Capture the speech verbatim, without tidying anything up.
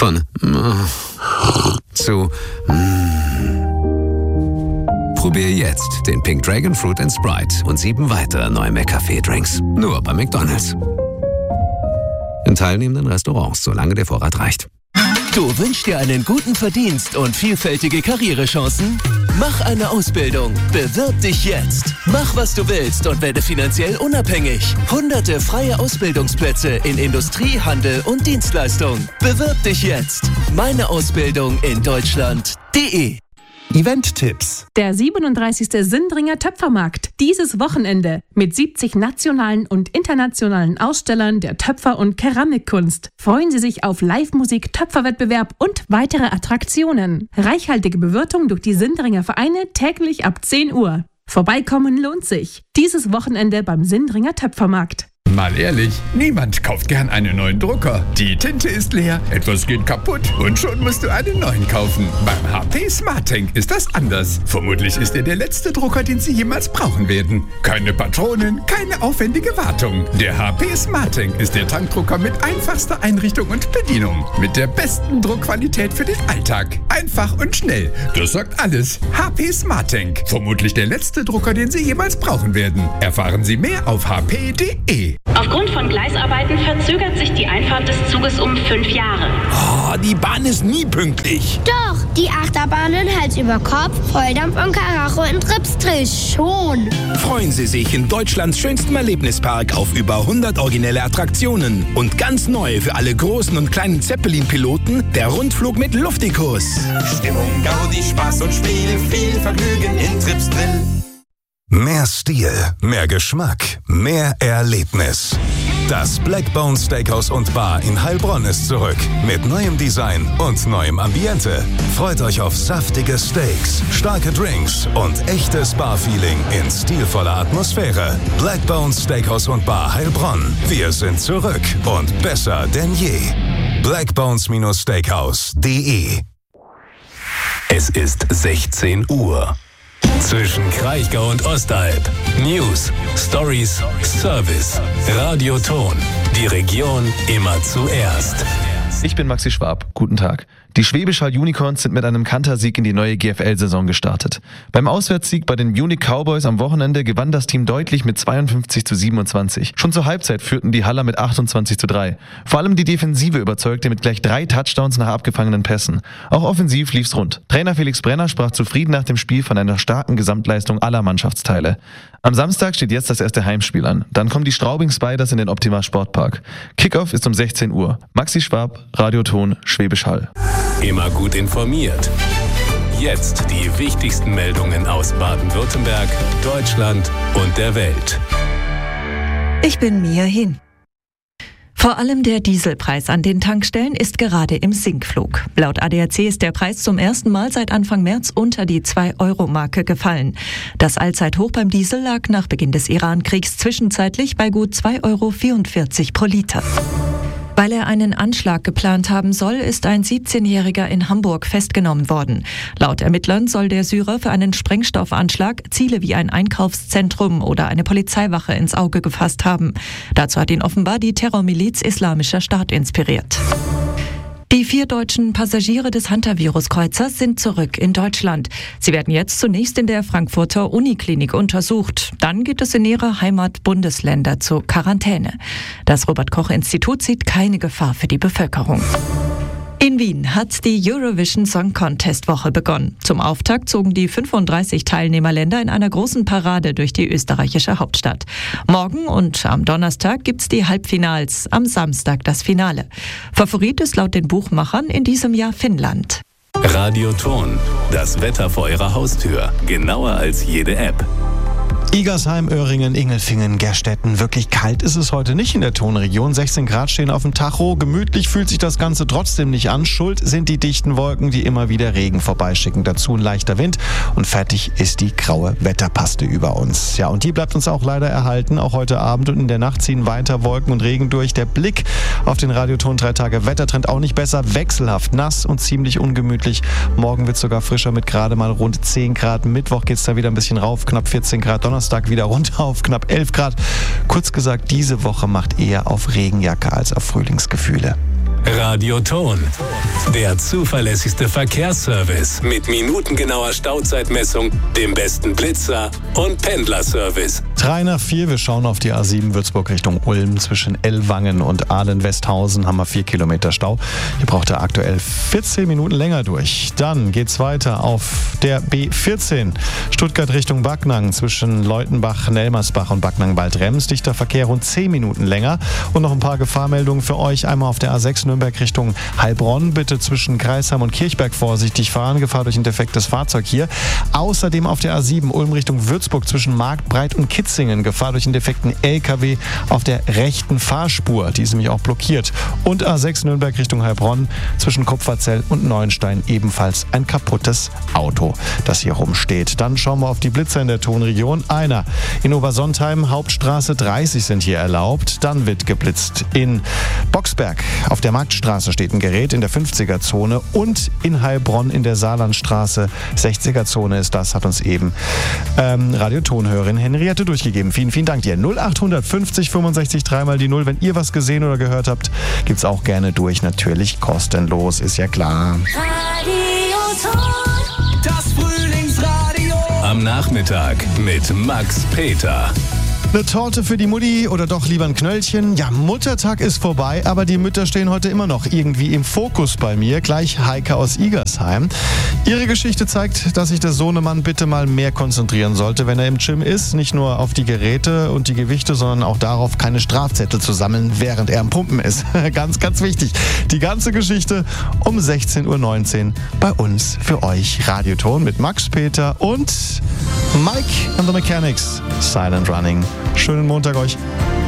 Von mm, zu mm. Probier jetzt den Pink Dragon Fruit and Sprite und sieben weitere neue McCafé-Drinks. Nur bei McDonald's. In teilnehmenden Restaurants, solange der Vorrat reicht. Du wünschst dir einen guten Verdienst und vielfältige Karrierechancen? Mach eine Ausbildung. Bewirb dich jetzt. Mach, was du willst und werde finanziell unabhängig. Hunderte freie Ausbildungsplätze in Industrie, Handel und Dienstleistung. Bewirb dich jetzt. Meine Ausbildung in Deutschland punkt de. Event-Tipps. Der siebenunddreißigste Sindringer Töpfermarkt. Dieses Wochenende mit siebzig nationalen und internationalen Ausstellern der Töpfer- und Keramikkunst. Freuen Sie sich auf Live-Musik, Töpferwettbewerb und weitere Attraktionen. Reichhaltige Bewirtung durch die Sindringer Vereine täglich ab zehn Uhr. Vorbeikommen lohnt sich. Dieses Wochenende beim Sindringer Töpfermarkt. Mal ehrlich, niemand kauft gern einen neuen Drucker. Die Tinte ist leer, etwas geht kaputt und schon musst du einen neuen kaufen. Beim H P SmartTank ist das anders. Vermutlich ist er der letzte Drucker, den Sie jemals brauchen werden. Keine Patronen, keine aufwendige Wartung. Der H P SmartTank ist der Tankdrucker mit einfachster Einrichtung und Bedienung. Mit der besten Druckqualität für den Alltag. Einfach und schnell. Das sagt alles. H P SmartTank. Vermutlich der letzte Drucker, den Sie jemals brauchen werden. Erfahren Sie mehr auf h p punkt de. Aufgrund von Gleisarbeiten verzögert sich die Einfahrt des Zuges um fünf Jahre. Oh, die Bahn ist nie pünktlich. Doch, die Achterbahnen Hals über Kopf, Volldampf und Karacho in Tripsdrill schon. Freuen Sie sich in Deutschlands schönstem Erlebnispark auf über hundert originelle Attraktionen. Und ganz neu für alle großen und kleinen Zeppelin-Piloten der Rundflug mit Luftikus. Stimmung, Gaudi, Spaß und Spiel, viel Vergnügen in Tripsdrill. Mehr Stil, mehr Geschmack, mehr Erlebnis. Das Blackbone Steakhouse und Bar in Heilbronn ist zurück. Mit neuem Design und neuem Ambiente. Freut euch auf saftige Steaks, starke Drinks und echtes Bar-Feeling in stilvoller Atmosphäre. Blackbone Steakhouse und Bar Heilbronn. Wir sind zurück und besser denn je. blackbones Steakhouse punkt de. Es ist sechzehn Uhr. Zwischen Kraichgau und Ostalb. News, Stories, Service. Radioton. Die Region immer zuerst. Ich bin Maxi Schwab. Guten Tag. Die Schwäbisch Hall Unicorns sind mit einem Kantersieg in die neue G F L-Saison gestartet. Beim Auswärtssieg bei den Munich Cowboys am Wochenende gewann das Team deutlich mit zweiundfünfzig zu siebenundzwanzig. Schon zur Halbzeit führten die Haller mit achtundzwanzig zu drei. Vor allem die Defensive überzeugte mit gleich drei Touchdowns nach abgefangenen Pässen. Auch offensiv lief's rund. Trainer Felix Brenner sprach zufrieden nach dem Spiel von einer starken Gesamtleistung aller Mannschaftsteile. Am Samstag steht jetzt das erste Heimspiel an. Dann kommen die Straubing Spiders in den Optima Sportpark. Kickoff ist um sechzehn Uhr. Maxi Schwab, Radioton, Schwäbisch Hall. Immer gut informiert. Jetzt die wichtigsten Meldungen aus Baden-Württemberg, Deutschland und der Welt. Ich bin Mia Hin. Vor allem der Dieselpreis an den Tankstellen ist gerade im Sinkflug. Laut A D A C ist der Preis zum ersten Mal seit Anfang März unter die zwei Euro Marke gefallen. Das Allzeithoch beim Diesel lag nach Beginn des Iran-Kriegs zwischenzeitlich bei gut zwei Euro vierundvierzig pro Liter. Weil er einen Anschlag geplant haben soll, ist ein siebzehnjähriger in Hamburg festgenommen worden. Laut Ermittlern soll der Syrer für einen Sprengstoffanschlag Ziele wie ein Einkaufszentrum oder eine Polizeiwache ins Auge gefasst haben. Dazu hat ihn offenbar die Terrormiliz Islamischer Staat inspiriert. Die vier deutschen Passagiere des Hantavirus-Kreuzers sind zurück in Deutschland. Sie werden jetzt zunächst in der Frankfurter Uniklinik untersucht. Dann geht es in ihre Heimatbundesländer zur Quarantäne. Das Robert-Koch-Institut sieht keine Gefahr für die Bevölkerung. In Wien hat die Eurovision Song Contest Woche begonnen. Zum Auftakt zogen die fünfunddreißig Teilnehmerländer in einer großen Parade durch die österreichische Hauptstadt. Morgen und am Donnerstag gibt's die Halbfinals, am Samstag das Finale. Favorit ist laut den Buchmachern in diesem Jahr Finnland. Radioton, das Wetter vor Ihrer Haustür, genauer als jede App. Igersheim, Öhringen, Ingelfingen, Gerstetten. Wirklich kalt ist es heute nicht in der Tonregion. sechzehn Grad stehen auf dem Tacho. Gemütlich fühlt sich das Ganze trotzdem nicht an. Schuld sind die dichten Wolken, die immer wieder Regen vorbeischicken. Dazu ein leichter Wind und fertig ist die graue Wetterpaste über uns. Ja, und die bleibt uns auch leider erhalten. Auch heute Abend und in der Nacht ziehen weiter Wolken und Regen durch. Der Blick auf den Radioton drei Tage Wettertrend auch nicht besser. Wechselhaft, nass und ziemlich ungemütlich. Morgen wird es sogar frischer mit gerade mal rund zehn Grad. Mittwoch geht es da wieder ein bisschen rauf, knapp vierzehn Grad. Donnerstag wieder runter auf knapp elf Grad. Kurz gesagt, diese Woche macht eher auf Regenjacke als auf Frühlingsgefühle. Radioton. Der zuverlässigste Verkehrsservice mit minutengenauer Stauzeitmessung, dem besten Blitzer und Pendlerservice. drei nach vier, wir schauen auf die A sieben Würzburg Richtung Ulm. Zwischen Ellwangen und Ahlen-Westhausen haben wir vier Kilometer Stau. Hier braucht er aktuell vierzehn Minuten länger durch. Dann geht's weiter auf der B vierzehn. Stuttgart Richtung Backnang. Zwischen Leutenbach, Nelmersbach und Backnang-Baldrems. Dichter Verkehr rund zehn Minuten länger. Und noch ein paar Gefahrmeldungen für euch. Einmal auf der A sechs Nürnberg Richtung Heilbronn. Bitte zwischen Kreisheim und Kirchberg vorsichtig fahren. Gefahr durch ein defektes Fahrzeug hier. Außerdem auf der A sieben Ulm Richtung Würzburg zwischen Marktbreit und Kitzingen. Gefahr durch einen defekten L K W auf der rechten Fahrspur. Die ist nämlich auch blockiert. Und A sechs Nürnberg Richtung Heilbronn zwischen Kupferzell und Neuenstein ebenfalls ein kaputtes Auto, das hier rumsteht. Dann schauen wir auf die Blitzer in der Tonregion. Einer in Obersontheim, Hauptstraße dreißig sind hier erlaubt. Dann wird geblitzt in Boxberg. Auf der Marktstraße steht ein Gerät in der fünfziger-Zone und in Heilbronn in der Saarlandstraße sechziger-Zone ist das, hat uns eben ähm, Radiotonhörerin Henriette durchgegeben. Vielen, vielen Dank dir. null acht fünfzig fünfundsechzig dreimal die null. Wenn ihr was gesehen oder gehört habt, gibt's auch gerne durch. Natürlich kostenlos, ist ja klar. Das Frühlingsradio. Am Nachmittag mit Max Peter. Eine Torte für die Mutti oder doch lieber ein Knöllchen? Ja, Muttertag ist vorbei, aber die Mütter stehen heute immer noch irgendwie im Fokus bei mir. Gleich Heike aus Igersheim. Ihre Geschichte zeigt, dass sich der Sohnemann bitte mal mehr konzentrieren sollte, wenn er im Gym ist. Nicht nur auf die Geräte und die Gewichte, sondern auch darauf, keine Strafzettel zu sammeln, während er am Pumpen ist. Ganz, ganz wichtig. Die ganze Geschichte um sechzehn Uhr neunzehn bei uns für euch. Radioton mit Max Peter und Mike and the Mechanics. Silent Running. Schönen Montag euch.